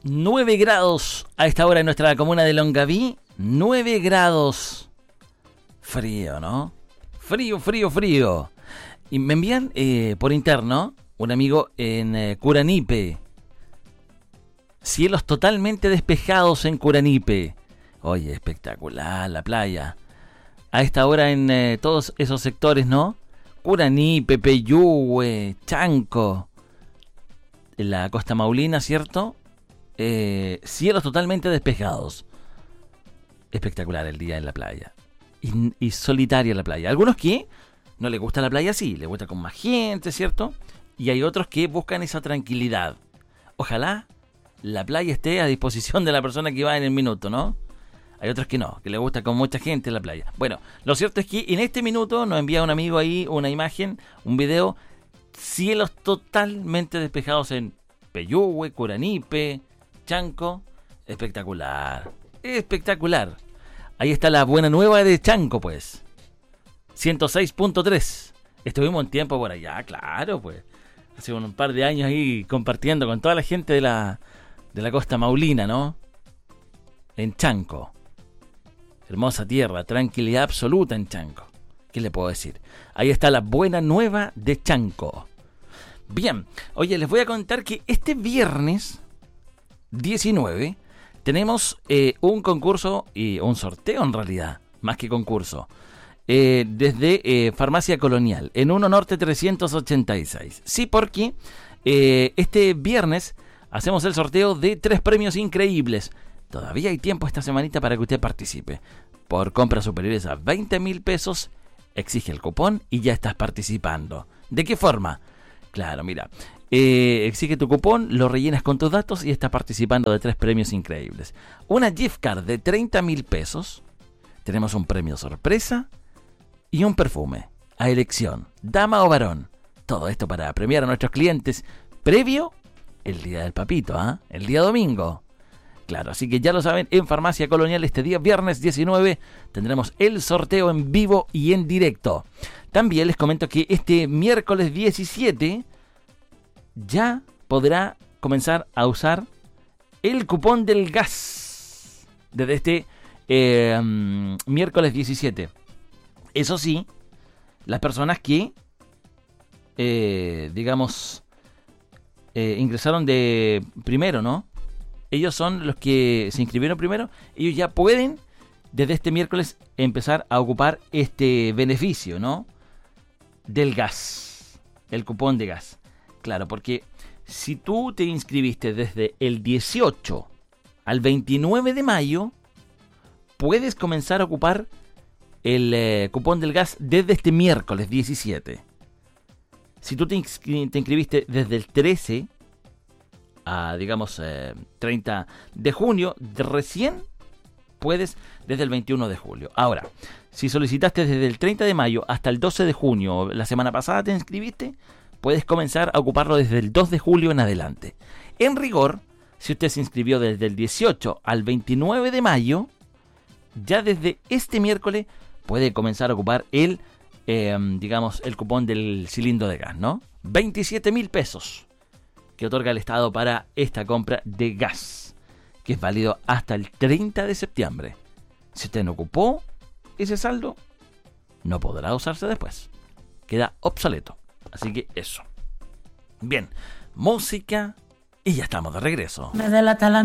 9 grados a esta hora en nuestra comuna de Longaví. 9 grados. Frío, ¿no? Frío. Y me envían por interno un amigo en Curanipe. Cielos totalmente despejados en Curanipe. Oye, espectacular la playa. A esta hora en todos esos sectores, ¿no? Curanipe, Peyúgue, Chanco. En la Costa Maulina, ¿cierto? Cielos totalmente despejados. Espectacular el día en la playa. Y solitaria la playa. Algunos que no les gusta la playa, sí, les gusta con más gente, ¿cierto? Y hay otros que buscan esa tranquilidad. Ojalá la playa esté a disposición de la persona que va en el minuto, ¿no? Hay otros que no, que les gusta con mucha gente en la playa. Bueno, lo cierto es que en este minuto nos envía un amigo ahí una imagen, un video. Cielos totalmente despejados en Peyúgue, Curanipe, Chanco. Espectacular. Ahí está la buena nueva de Chanco, pues. 106.3. Estuvimos un tiempo por allá, claro, pues. Hace un par de años ahí compartiendo con toda la gente de la Costa Maulina, ¿no? En Chanco. Hermosa tierra, tranquilidad absoluta en Chanco. ¿Qué le puedo decir? Ahí está la buena nueva de Chanco. Bien, oye, les voy a contar que este viernes 19 tenemos un concurso y un sorteo en realidad, más que concurso, desde Farmacia Colonial, en 1 Norte 386. Sí, porque este viernes hacemos el sorteo de 3 premios increíbles. Todavía hay tiempo esta semanita para que usted participe. Por compras superiores a 20.000 pesos, exige el cupón y ya estás participando. ¿De qué forma? Claro, mira, exige tu cupón, lo rellenas con tus datos y estás participando de 3 premios increíbles. Una gift card de 30.000 pesos. Tenemos un premio sorpresa y un perfume a elección, dama o varón. Todo esto para premiar a nuestros clientes previo el día del papito, ¿ah? El día domingo. Claro, así que ya lo saben, en Farmacia Colonial este día viernes 19 tendremos el sorteo en vivo y en directo. También les comento que este miércoles 17 ya podrá comenzar a usar el cupón del gas desde este miércoles 17. Eso sí, las personas que, ingresaron de primero, ¿no? Ellos son los que se inscribieron primero. Ellos ya pueden, desde este miércoles, empezar a ocupar este beneficio, ¿no? Del gas. El cupón de gas. Claro, porque si tú te inscribiste desde el 18 al 29 de mayo, puedes comenzar a ocupar el cupón del gas desde este miércoles 17. Si tú te inscribiste desde el 13 a, 30 de junio, recién puedes desde el 21 de julio. Ahora, si solicitaste desde el 30 de mayo hasta el 12 de junio, la semana pasada te inscribiste, puedes comenzar a ocuparlo desde el 2 de julio en adelante. En rigor, si usted se inscribió desde el 18 al 29 de mayo, ya desde este miércoles puede comenzar a ocupar el cupón del cilindro de gas, ¿no? 27.000 pesos que otorga el Estado para esta compra de gas, que es válido hasta el 30 de septiembre. Si usted no ocupó ese saldo, no podrá usarse después. Queda obsoleto. Así que eso. Bien, música y ya estamos de regreso. Me delata la